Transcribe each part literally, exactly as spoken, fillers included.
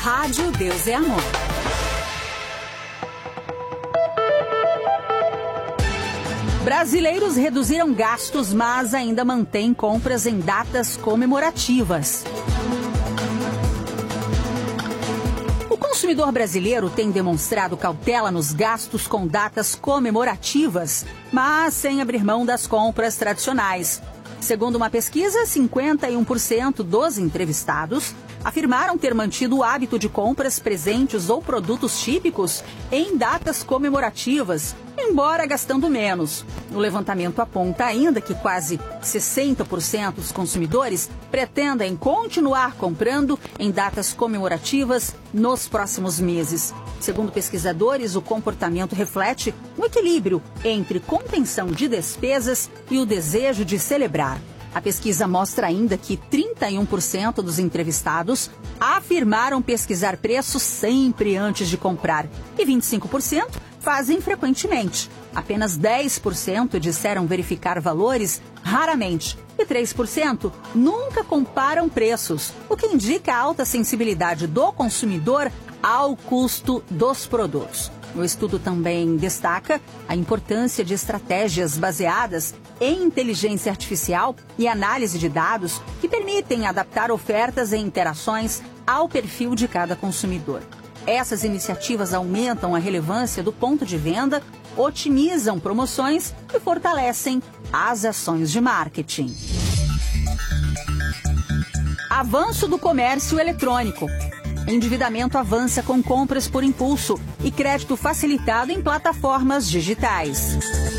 Rádio Deus é Amor. Brasileiros reduziram gastos, mas ainda mantêm compras em datas comemorativas. O consumidor brasileiro tem demonstrado cautela nos gastos com datas comemorativas, mas sem abrir mão das compras tradicionais. Segundo uma pesquisa, cinquenta e um por cento dos entrevistados afirmaram ter mantido o hábito de compras presentes ou produtos típicos em datas comemorativas, embora gastando menos. O levantamento aponta ainda que quase sessenta por cento dos consumidores pretendem continuar comprando em datas comemorativas nos próximos meses. Segundo pesquisadores, o comportamento reflete um equilíbrio entre contenção de despesas e o desejo de celebrar. A pesquisa mostra ainda que trinta e um por cento dos entrevistados afirmaram pesquisar preços sempre antes de comprar e vinte e cinco por cento fazem frequentemente. Apenas dez por cento disseram verificar valores raramente e três por cento nunca comparam preços, o que indica a alta sensibilidade do consumidor ao custo dos produtos. O estudo também destaca a importância de estratégias baseadas em inteligência artificial e análise de dados que permitem adaptar ofertas e interações ao perfil de cada consumidor. Essas iniciativas aumentam a relevância do ponto de venda, otimizam promoções e fortalecem as ações de marketing. Avanço do comércio eletrônico. Endividamento avança com compras por impulso e crédito facilitado em plataformas digitais.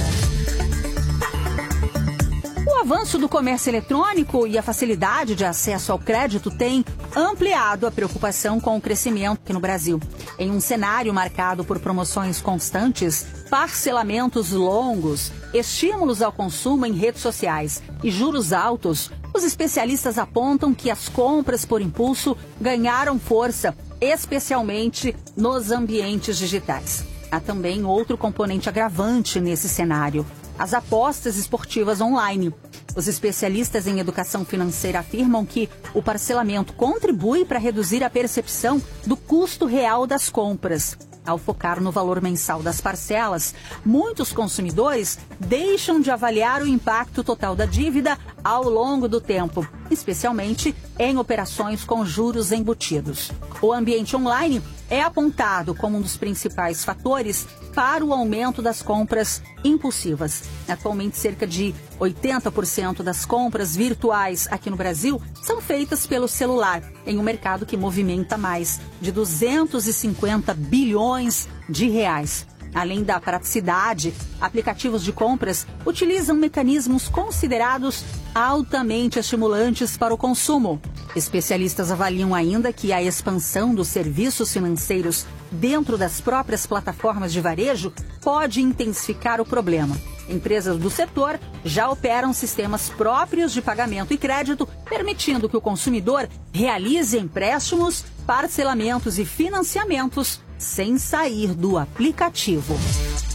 O avanço do comércio eletrônico e a facilidade de acesso ao crédito têm ampliado a preocupação com o crescimento aqui no Brasil. Em um cenário marcado por promoções constantes, parcelamentos longos, estímulos ao consumo em redes sociais e juros altos, os especialistas apontam que as compras por impulso ganharam força, especialmente nos ambientes digitais. Há também outro componente agravante nesse cenário: as apostas esportivas online. Os especialistas em educação financeira afirmam que o parcelamento contribui para reduzir a percepção do custo real das compras. Ao focar no valor mensal das parcelas, muitos consumidores deixam de avaliar o impacto total da dívida ao longo do tempo, especialmente em operações com juros embutidos. O ambiente online é apontado como um dos principais fatores para o aumento das compras impulsivas. Atualmente, cerca de oitenta por cento das compras virtuais aqui no Brasil são feitas pelo celular, em um mercado que movimenta mais de duzentos e cinquenta bilhões de reais. Além da praticidade, aplicativos de compras utilizam mecanismos considerados altamente estimulantes para o consumo. Especialistas avaliam ainda que a expansão dos serviços financeiros dentro das próprias plataformas de varejo pode intensificar o problema. Empresas do setor já operam sistemas próprios de pagamento e crédito, permitindo que o consumidor realize empréstimos, parcelamentos e financiamentos sem sair do aplicativo.